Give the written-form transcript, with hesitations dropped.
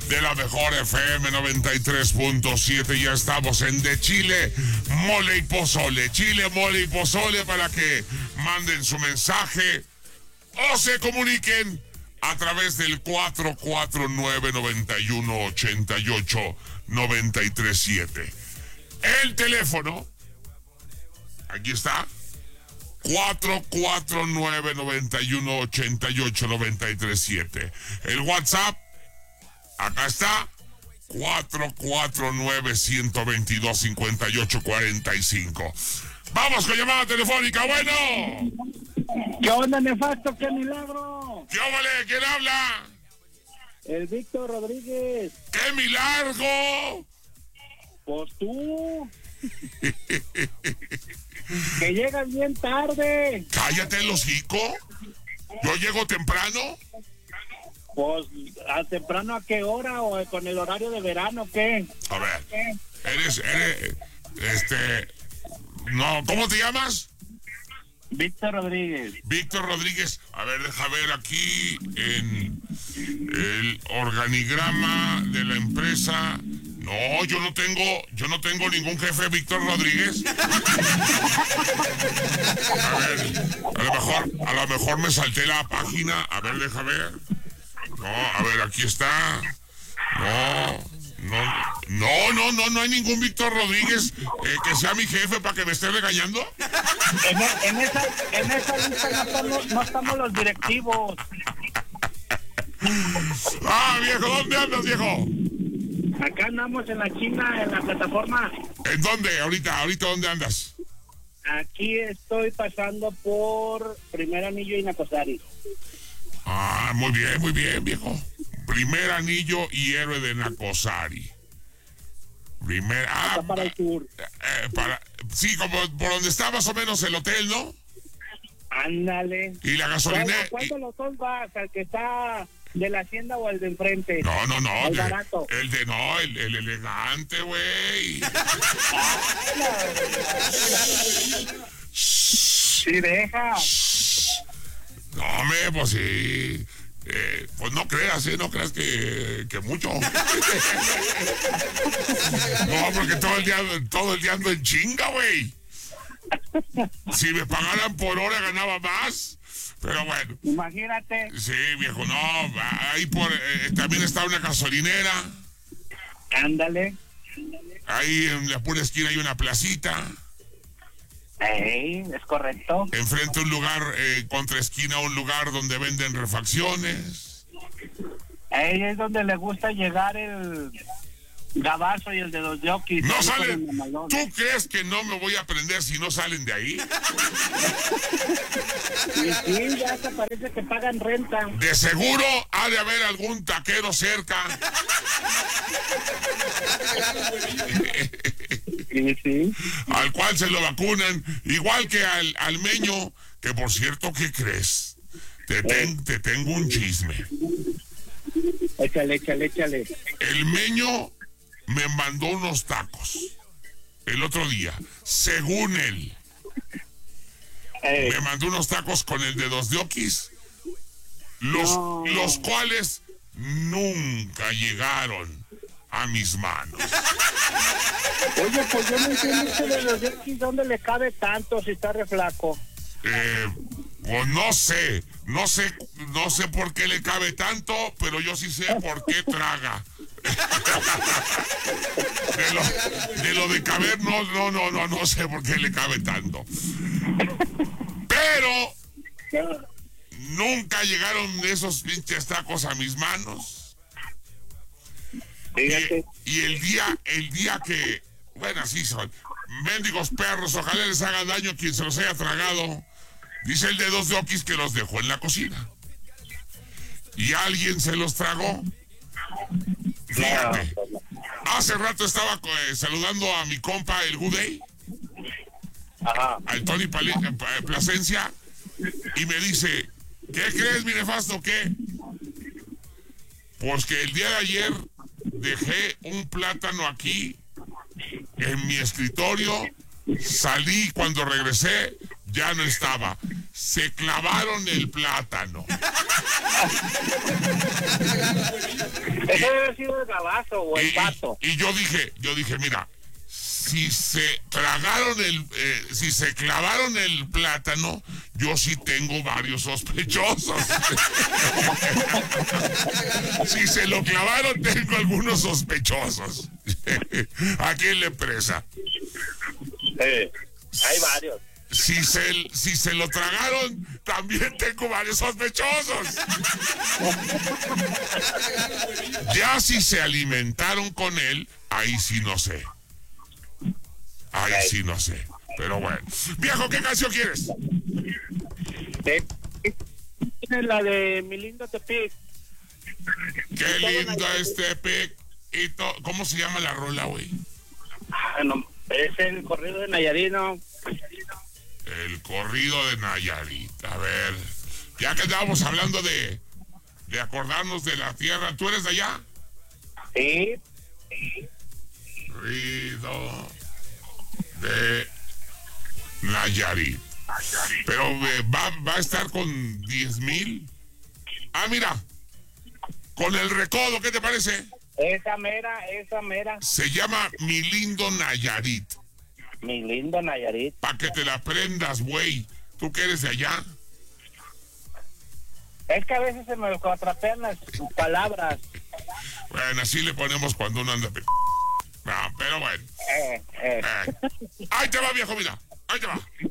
de la mejor FM 93.7. Ya estamos en De Chile, Mole y Pozole. Chile, Mole y Pozole, para que manden su mensaje o se comuniquen a través del 449-9188-937. El teléfono, aquí está, 449-9188-937. El WhatsApp, acá está, 449-122-5845. Vamos con llamada telefónica, bueno. ¿Qué onda, nefasto? ¡Qué milagro! ¿Qué óvole? ¿Quién habla? El Víctor Rodríguez. ¡Qué milagro! Pues tú. Que llegas bien tarde. Cállate el hocico. Yo llego temprano. Pues, ¿a temprano a qué hora? ¿O con el horario de verano qué? A ver, eres, no, ¿cómo te llamas? Víctor Rodríguez. Víctor Rodríguez. A ver, deja ver aquí en el organigrama de la empresa. No, yo no tengo ningún jefe, Víctor Rodríguez. A ver, a lo mejor me salté la página. A ver, deja ver. No, a ver, aquí está. No hay ningún Víctor Rodríguez que sea mi jefe para que me esté regañando. En esa lista no estamos los directivos. Ah, viejo, ¿dónde andas, viejo? Acá andamos en la China, en la plataforma. ¿En dónde? Ahorita, ¿dónde andas? Aquí estoy pasando por Primer Anillo y Nacosari. Ah, muy bien, viejo. Primer Anillo y Héroe de Nacosari. Para el sur. Sí, como por donde está más o menos el hotel, ¿no? Ándale. Y la gasolinera. ¿Cuál de los dos vas? ¿Al que está de la hacienda o al de enfrente? No. El barato. El elegante, güey. Sí, deja. No, hombre, pues sí. Pues no creas que mucho. No, porque todo el día ando en chinga, güey. Si me pagaran por hora ganaba más. Pero bueno. Imagínate. Sí, viejo, no. Ahí también está una gasolinera. Ándale. Ahí en la pura esquina hay una placita. Es correcto. Enfrente un lugar, contra esquina un lugar donde venden refacciones. Ahí es donde le gusta llegar el Gabazo y el de los jockeys. No salen. ¿Tú crees que no me voy a aprender si no salen de ahí? Sí, ya te parece que pagan renta. De seguro ha de haber algún taquero cerca. Sí. Al cual se lo vacunan, igual que al Meño, que por cierto, ¿qué crees? Te tengo un chisme. Échale. El Meño me mandó unos tacos el otro día, según él. Me mandó unos tacos con el de dos diokis, los cuales nunca llegaron a mis manos. Oye, pues yo no entiendo esto de los diokis, ¿dónde le cabe tanto si está re flaco? Pues no sé por qué le cabe tanto, pero yo sí sé por qué traga. De lo de caber, no sé por qué le cabe tanto. Pero nunca llegaron esos pinches tacos a mis manos. Y el día que, bueno, así son, mendigos perros, ojalá les haga daño quien se los haya tragado. Dice el de dos diokis que los dejó en la cocina. Y alguien se los tragó. Fíjate, hace rato estaba saludando a mi compa, el Gudey, al Tony Plasencia, y me dice, ¿qué crees, mi nefasto? ¿Qué? Pues que el día de ayer dejé un plátano aquí en mi escritorio, salí, cuando regresé ya no estaba. se clavaron el plátano. Ese debe haber sido el gabazo o el pato. Y yo dije, mira, si se si se clavaron el plátano, yo sí tengo varios sospechosos. Si se lo clavaron, tengo algunos sospechosos. Aquí en la empresa. Hay varios. Si se lo tragaron, también tengo varios sospechosos. Ya si se alimentaron con él, ahí sí no sé. Ahí sí no sé. Pero bueno. Viejo, ¿qué canción quieres? Tienes la de Mi Lindo Tepic. Qué lindo es Tepic. ¿Cómo se llama la rola, güey? No, es el corrido de Nayarino. El corrido de Nayarit. A ver, ya que estábamos hablando de acordarnos de la tierra, ¿tú eres de allá? Sí. Corrido de Nayarit. Pero va a estar con 10,000. Ah, mira, con el recodo, ¿qué te parece? Esa mera. Se llama Mi Lindo Nayarit. Mi Lindo Nayarit. Pa' que te la aprendas, güey. ¿Tú que eres de allá? Es que a veces se me atrapean las palabras. Bueno, así le ponemos cuando uno anda... No, pero bueno. Ahí te va, viejo, mira. Ahí te va.